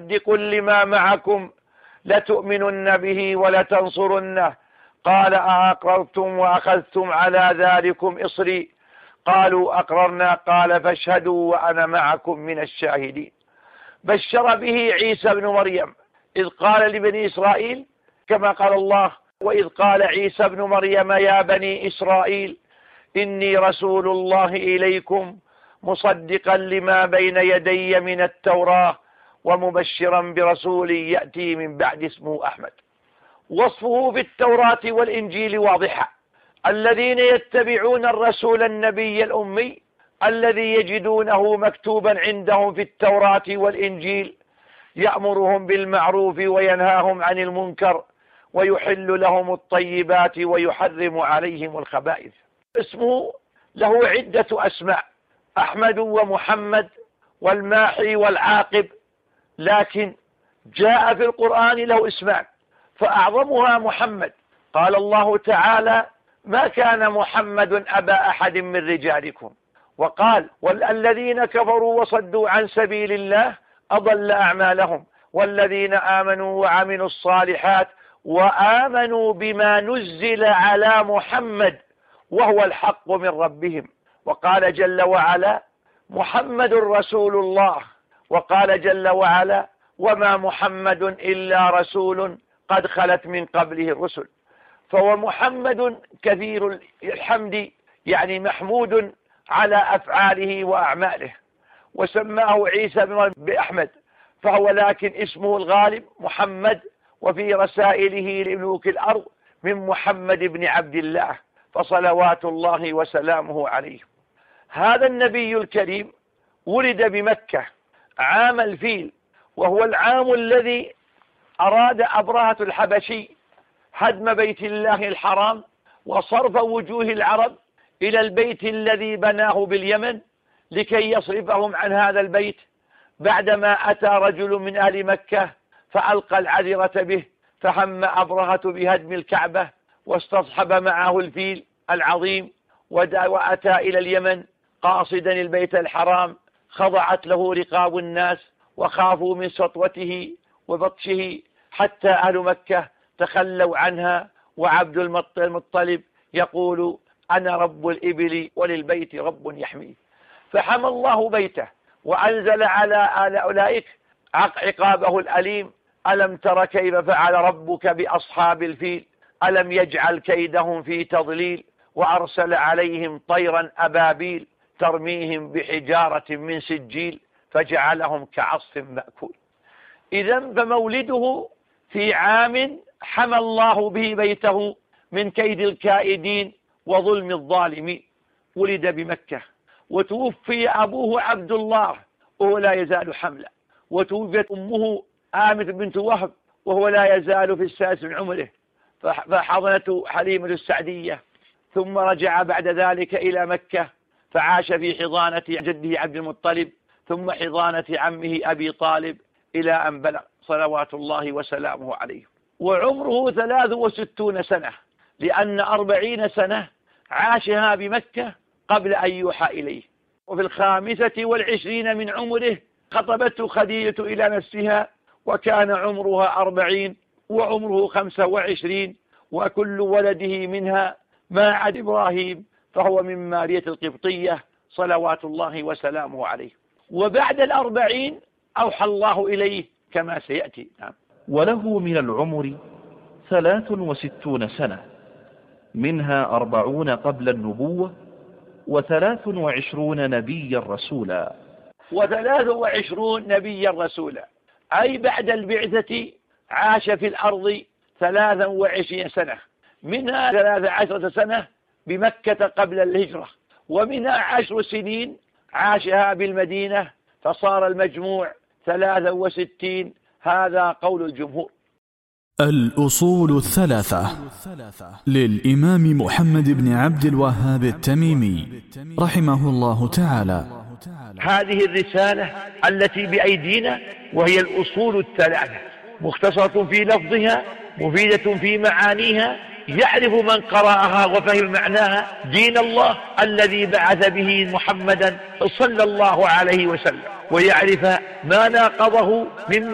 مصدق لما معكم لتؤمنن به ولتنصرنه. قال أأقررتم وأخذتم على ذلكم إصري؟ قالوا أقررنا. قال فاشهدوا وأنا معكم من الشاهدين. بشر به عيسى بن مريم إذ قال لبني إسرائيل كما قال الله: وإذ قال عيسى بن مريم يا بني إسرائيل إني رسول الله إليكم مصدقا لما بين يدي من التوراة ومبشرا برسول يأتي من بعد اسمه أحمد. وصفه في التوراة والإنجيل واضحة: الذين يتبعون الرسول النبي الأمي الذي يجدونه مكتوبا عندهم في التوراة والإنجيل يأمرهم بالمعروف وينهاهم عن المنكر ويحل لهم الطيبات ويحرم عليهم الخبائث. اسمه له عدة أسماء: أحمد ومحمد والماحي والعاقب، لكن جاء في القرآن له اسمان فأعظمها محمد. قال الله تعالى: ما كان محمد أبا أحد من رجالكم. وقال: والذين كفروا وصدوا عن سبيل الله أضل أعمالهم والذين آمنوا وعملوا الصالحات وآمنوا بما نزل على محمد وهو الحق من ربهم. وقال جل وعلا: محمد رسول الله. وقال جل وعلا: وما محمد إلا رسول قد خلت من قبله الرسل. فهو محمد كثير الحمد، يعني محمود على أفعاله وأعماله. وسماه عيسى بأحمد، فهو لكن اسمه الغالب محمد، وفي رسائله لملوك الأرض من محمد بن عبد الله، فصلوات الله وسلامه عليه. هذا النبي الكريم ولد بمكة عام الفيل، وهو العام الذي أراد أبرهة الحبشي هدم بيت الله الحرام وصرف وجوه العرب إلى البيت الذي بناه باليمن لكي يصرفهم عن هذا البيت، بعدما أتى رجل من أهل مكة فألقى العذرة به، فهم أبرهة بهدم الكعبة واستصحب معه الفيل العظيم وأتى إلى اليمن قاصدا البيت الحرام. خضعت له رقاب الناس وخافوا من سطوته وبطشه حتى أهل مكة تخلوا عنها، وعبد المطلب يقول: أنا رب الإبل وللبيت رب يحميه. فحمى الله بيته وأنزل على أولئك عقابه الأليم: ألم تر كيف فعل ربك بأصحاب الفيل ألم يجعل كيدهم في تضليل وأرسل عليهم طيرا أبابيل ترميهم بحجارة من سجيل فجعلهم كعصف مأكول. إذن فمولده في عام حمى الله به بيته من كيد الكائدين وظلم الظالمين. ولد بمكة، وتوفي أبوه عبد الله وهو لا يزال حملا، وتوفيت أمه آمنة بنت وهب وهو لا يزال في السادس من عمره، فحضنته حليمة السعدية. ثم رجع بعد ذلك إلى مكة فعاش في حضانة جده عبد المطلب ثم حضانة عمه أبي طالب إلى أن بلغ صلوات الله وسلامه عليه. وعمره 63 سنة، لأن 40 سنة عاشها بمكة قبل أن يوحى إليه. وفي 25 من عمره خطبته خديجة إلى نفسها، وكان عمرها 40 وعمره 25، وكل ولده منها ما عدا إبراهيم فهو من مارية القبطية صلوات الله وسلامه عليه. وبعد 40 أوحى الله إليه كما سيأتي. نعم. وله من العمر 63 سنة، منها 40 قبل النبوة و23 نبيا رسولا. و23 نبيا رسولا، أي بعد البعثة عاش في الأرض 23 سنة، منها 13 سنة بمكة قبل الهجرة، ومنها 10 سنين عاشها بالمدينة، فصار المجموع 63. هذا قول الجمهور. الأصول الثلاثة للإمام محمد بن عبد الوهاب التميمي رحمه الله تعالى. هذه الرسالة التي بأيدينا وهي الأصول الثلاثة، مختصرة في لفظها مفيدة في معانيها، يعرف من قرأها وفهم معناها دين الله الذي بعث به محمدا صلى الله عليه وسلم، ويعرف ما ناقضه مما